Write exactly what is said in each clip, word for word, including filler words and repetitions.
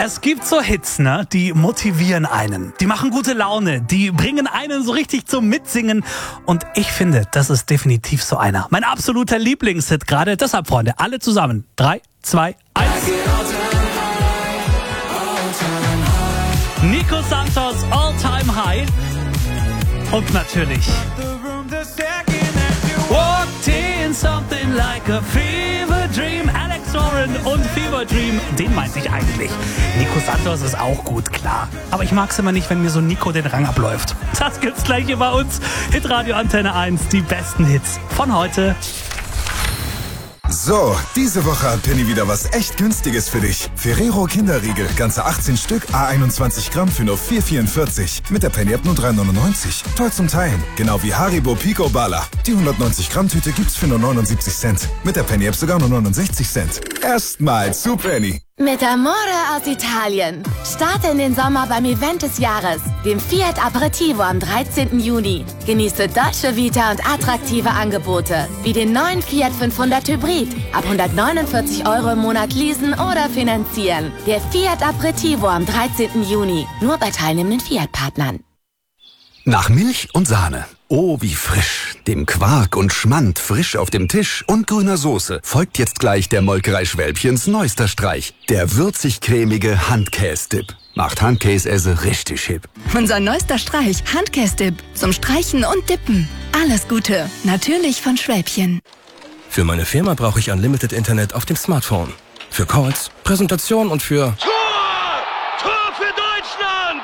Es gibt so Hits, ne? Die motivieren einen. Die machen gute Laune. Die bringen einen so richtig zum Mitsingen. Und ich finde, das ist definitiv so einer. Mein absoluter Lieblingshit gerade. Deshalb, Freunde, alle zusammen. Drei, zwei, eins. Nico Santos, All Time High. Und natürlich Walked in something like a fever dream. Alex Warren und Fever Dream, den meinte ich eigentlich. Nico Santos ist auch gut, klar. Aber ich mag's immer nicht, wenn mir so Nico den Rang abläuft. Das gibt's gleich hier bei uns. Hitradio Antenne eins, die besten Hits von heute. So, diese Woche hat Penny wieder was echt Günstiges für dich. Ferrero Kinderriegel, ganze achtzehn Stück, à einundzwanzig Gramm für nur vier vierundvierzig. Mit der Penny App nur drei neunundneunzig. Toll zum Teilen. Genau wie Haribo Pico Bala. Die hundertneunzig Gramm Tüte gibt's für nur neunundsiebzig Cent. Mit der Penny App sogar nur neunundsechzig Cent. Erstmal zu Penny. Mit Amore aus Italien. Starte in den Sommer beim Event des Jahres, dem Fiat Aperitivo am dreizehnten Juni. Genieße Dolce Vita und attraktive Angebote, wie den neuen Fiat fünfhundert Hybrid. Ab hundertneunundvierzig Euro im Monat leasen oder finanzieren. Der Fiat Aperitivo am dreizehnten Juni. Nur bei teilnehmenden Fiat-Partnern. Nach Milch und Sahne. Oh, wie frisch. Dem Quark und Schmand frisch auf dem Tisch und grüner Soße folgt jetzt gleich der Molkerei Schwälbchens neuester Streich. Der würzig-cremige Handkäse-Dip. Macht Handkäse richtig hip. Unser neuester Streich, Handkäse-Dip. Zum Streichen und Dippen. Alles Gute. Natürlich von Schwälbchen. Für meine Firma brauche ich Unlimited Internet auf dem Smartphone. Für Calls, Präsentation und für... Tor! Tor für Deutschland!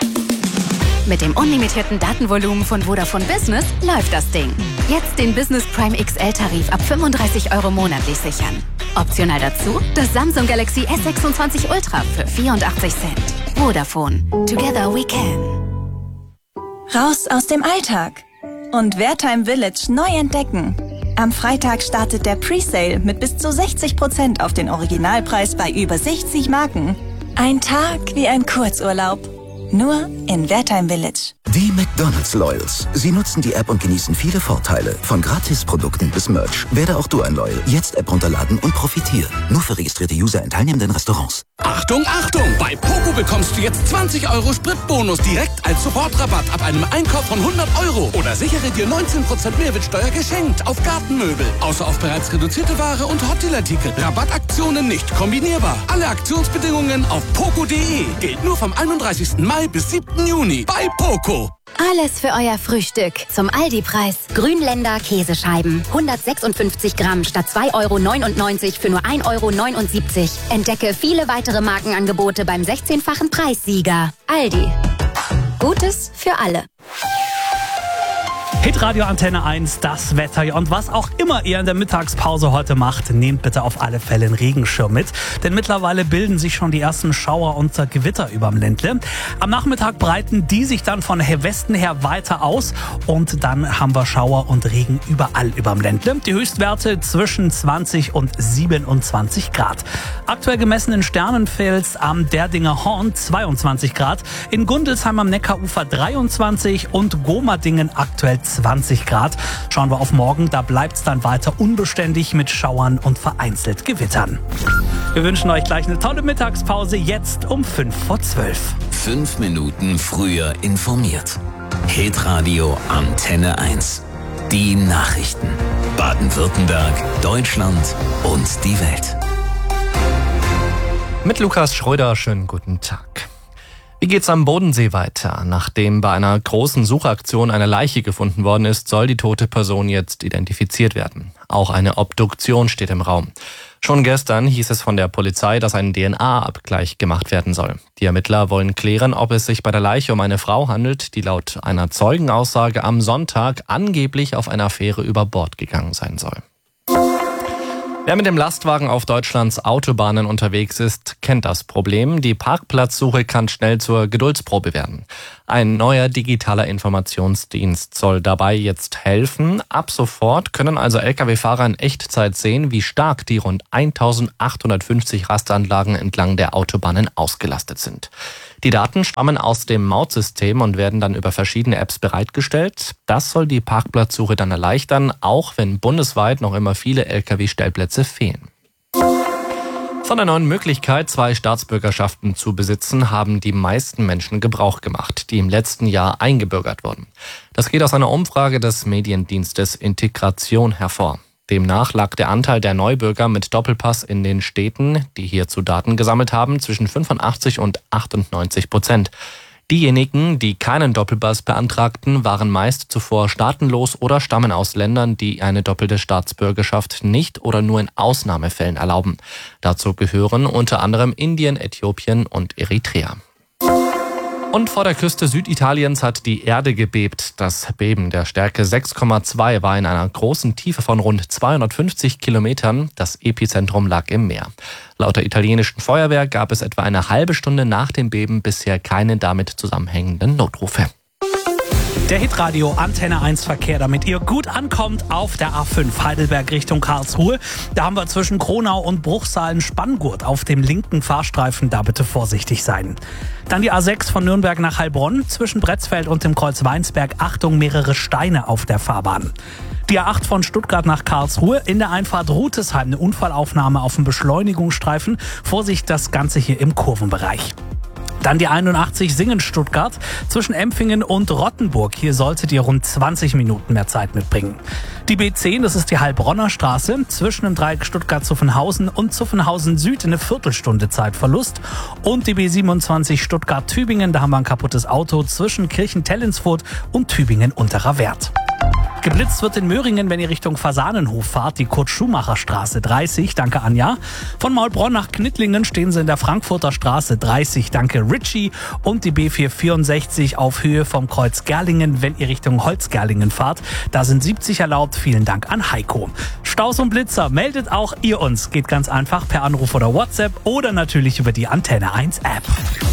Mit dem unlimitierten Datenvolumen von Vodafone Business läuft das Ding. Jetzt den Business Prime X L-Tarif ab fünfunddreißig Euro monatlich sichern. Optional dazu das Samsung Galaxy S sechsundzwanzig Ultra für vierundachtzig Cent. Vodafone. Together we can. Raus aus dem Alltag und Wertheim Village neu entdecken. Am Freitag startet der Presale mit bis zu sechzig Prozent auf den Originalpreis bei über sechzig Marken. Ein Tag wie ein Kurzurlaub. Nur in Wertheim Village. Die McDonald's Loyals. Sie nutzen die App und genießen viele Vorteile. Von Gratisprodukten bis Merch. Werde auch du ein Loyal. Jetzt App runterladen und profitiere. Nur für registrierte User in teilnehmenden Restaurants. Achtung, Achtung! Bei Poco bekommst du jetzt zwanzig Euro Spritbonus direkt als Sofortrabatt ab einem Einkauf von hundert Euro. Oder sichere dir neunzehn Prozent Mehrwertsteuer geschenkt auf Gartenmöbel. Außer auf bereits reduzierte Ware und Hotelartikel. Rabattaktionen nicht kombinierbar. Alle Aktionsbedingungen auf poco punkt de. Gilt nur vom einunddreißigsten Mai bis siebten Juni bei Poco. Alles für euer Frühstück zum Aldi-Preis. Grünländer Käsescheiben. hundertsechsundfünfzig Gramm statt zwei Euro neunundneunzig für nur ein Euro neunundsiebzig. Entdecke viele weitere Markenangebote beim sechzehnfachen Preissieger. Aldi. Gutes für alle. Hitradio Antenne eins, das Wetter. Ja, und was auch immer ihr in der Mittagspause heute macht, nehmt bitte auf alle Fälle einen Regenschirm mit. Denn mittlerweile bilden sich schon die ersten Schauer und Gewitter überm Ländle. Am Nachmittag breiten die sich dann von Westen her weiter aus. Und dann haben wir Schauer und Regen überall überm Ländle. Die Höchstwerte zwischen zwanzig und siebenundzwanzig Grad. Aktuell gemessen in Sternenfels am Derdinger Horn zweiundzwanzig Grad. In Gundelsheim am Neckarufer dreiundzwanzig und Gomerdingen aktuell zwanzig Grad. Schauen wir auf morgen, da bleibt es dann weiter unbeständig mit Schauern und vereinzelt Gewittern. Wir wünschen euch gleich eine tolle Mittagspause, jetzt um fünf vor zwölf. Fünf Minuten früher informiert. Hitradio Antenne eins. Die Nachrichten. Baden-Württemberg, Deutschland und die Welt. Mit Lukas Schröder, schönen guten Tag. Wie geht's am Bodensee weiter? Nachdem bei einer großen Suchaktion eine Leiche gefunden worden ist, soll die tote Person jetzt identifiziert werden. Auch eine Obduktion steht im Raum. Schon gestern hieß es von der Polizei, dass ein D N A-Abgleich gemacht werden soll. Die Ermittler wollen klären, ob es sich bei der Leiche um eine Frau handelt, die laut einer Zeugenaussage am Sonntag angeblich auf einer Fähre über Bord gegangen sein soll. Wer mit dem Lastwagen auf Deutschlands Autobahnen unterwegs ist, kennt das Problem. Die Parkplatzsuche kann schnell zur Geduldsprobe werden. Ein neuer digitaler Informationsdienst soll dabei jetzt helfen. Ab sofort können also L K W-Fahrer in Echtzeit sehen, wie stark die rund eintausendachthundertfünfzig Rastanlagen entlang der Autobahnen ausgelastet sind. Die Daten stammen aus dem Mautsystem und werden dann über verschiedene Apps bereitgestellt. Das soll die Parkplatzsuche dann erleichtern, auch wenn bundesweit noch immer viele L K W-Stellplätze fehlen. Von der neuen Möglichkeit, zwei Staatsbürgerschaften zu besitzen, haben die meisten Menschen Gebrauch gemacht, die im letzten Jahr eingebürgert wurden. Das geht aus einer Umfrage des Mediendienstes Integration hervor. Demnach lag der Anteil der Neubürger mit Doppelpass in den Städten, die hierzu Daten gesammelt haben, zwischen fünfundachtzig und achtundneunzig Prozent. Diejenigen, die keinen Doppelpass beantragten, waren meist zuvor staatenlos oder stammen aus Ländern, die eine doppelte Staatsbürgerschaft nicht oder nur in Ausnahmefällen erlauben. Dazu gehören unter anderem Indien, Äthiopien und Eritrea. Und vor der Küste Süditaliens hat die Erde gebebt. Das Beben der Stärke sechs Komma zwei war in einer großen Tiefe von rund zweihundertfünfzig Kilometern. Das Epizentrum lag im Meer. Laut der italienischen Feuerwehr gab es etwa eine halbe Stunde nach dem Beben bisher keine damit zusammenhängenden Notrufe. Der Hitradio Antenne eins Verkehr, damit ihr gut ankommt auf der A fünf Heidelberg Richtung Karlsruhe. Da haben wir zwischen Kronau und Bruchsal-Spanngurt auf dem linken Fahrstreifen, da bitte vorsichtig sein. Dann die A sechs von Nürnberg nach Heilbronn, zwischen Bretzfeld und dem Kreuz Weinsberg, Achtung, mehrere Steine auf der Fahrbahn. Die A acht von Stuttgart nach Karlsruhe, in der Einfahrt Rutesheim eine Unfallaufnahme auf dem Beschleunigungsstreifen. Vorsicht, das Ganze hier im Kurvenbereich. Dann die einundachtzig Singen-Stuttgart zwischen Empfingen und Rottenburg. Hier solltet ihr rund zwanzig Minuten mehr Zeit mitbringen. Die B zehn, das ist die Heilbronner Straße, zwischen dem Dreieck Stuttgart-Zuffenhausen und Zuffenhausen-Süd eine Viertelstunde Zeitverlust. Und die B siebenundzwanzig Stuttgart-Tübingen, da haben wir ein kaputtes Auto zwischen Kirchen-Tellinsfurt und Tübingen-Unterer Wert. Geblitzt wird in Möhringen, wenn ihr Richtung Fasanenhof fahrt, die Kurt-Schumacher-Straße dreißig, danke Anja. Von Maulbronn nach Knittlingen stehen sie in der Frankfurter Straße dreißig, danke Richie. Und die B vierhundertvierundsechzig auf Höhe vom Kreuz Gerlingen, wenn ihr Richtung Holzgerlingen fahrt. Da sind siebzig erlaubt, vielen Dank an Heiko. Staus und Blitzer, meldet auch ihr uns. Geht ganz einfach per Anruf oder WhatsApp oder natürlich über die Antenne eins App.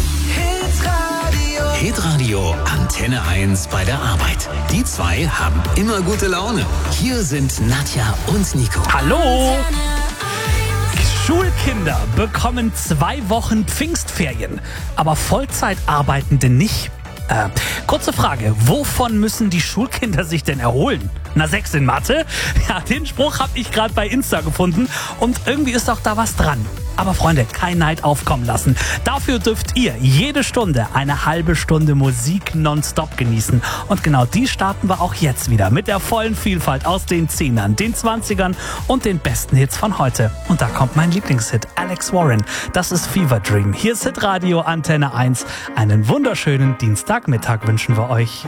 Hitradio Antenne eins bei der Arbeit. Die zwei haben immer gute Laune. Hier sind Nadja und Nico. Hallo! Schulkinder bekommen zwei Wochen Pfingstferien, aber Vollzeitarbeitende nicht. Äh, kurze Frage, wovon müssen die Schulkinder sich denn erholen? Na, sechs in Mathe? Ja, den Spruch habe ich gerade bei Insta gefunden und irgendwie ist auch da was dran. Aber Freunde, kein Neid aufkommen lassen. Dafür dürft ihr jede Stunde eine halbe Stunde Musik nonstop genießen. Und genau die starten wir auch jetzt wieder mit der vollen Vielfalt aus den Zehnern, den Zwanzigern und den besten Hits von heute. Und da kommt mein Lieblingshit, Alex Warren. Das ist Fever Dream. Hier ist Hitradio Antenne eins. Einen wunderschönen Dienstagmittag wünschen wir euch.